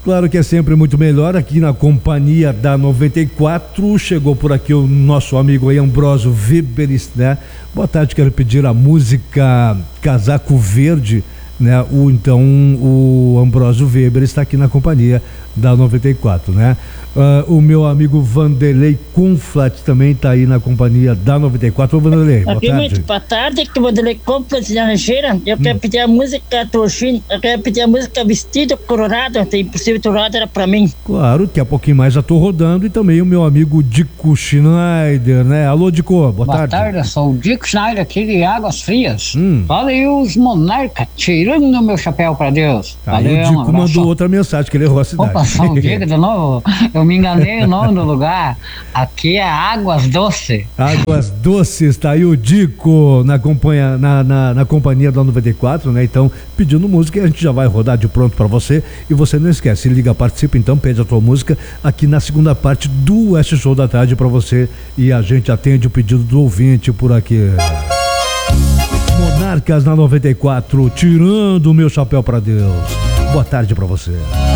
Claro que é sempre muito melhor aqui na companhia da 94. Chegou por aqui o nosso amigo aí, Ambrósio Weber, né? Boa tarde, quero pedir a música Casaco Verde, né? O Ambrósio Weber está aqui na companhia da 94, né? O meu amigo Vanderlei Conflat também está aí na companhia da 94. Ô, Vanderlei, boa tarde. Boa tarde, que Vanderlei Conflat de Laranjeira. Eu quero pedir a música Trouxinha, eu quero pedir a música Vestido Colorado, tem Impossível Colorado, era pra mim. Claro, que a pouquinho mais já tô rodando, e também o meu amigo Dico Schneider, né? Alô, Dico, boa tarde. Boa tarde, eu sou o Dico Schneider aqui de Águas Frias. Olha aí os monarcas tirando meu chapéu pra Deus. Aí o Dico mandou outra mensagem que ele errou a cidade. Vou passar um Dico de novo. Eu me enganei o nome do lugar. Aqui é Águas Doces. Águas Doces, tá aí o Dico na companhia da 94, né? Então, pedindo música, a gente já vai rodar de pronto pra você. E você não esquece, liga, participa, então, pede a tua música aqui na segunda parte do West Show da Tarde pra você. E a gente atende o pedido do ouvinte por aqui. Monarcas na 94, tirando o meu chapéu pra Deus. Boa tarde pra você.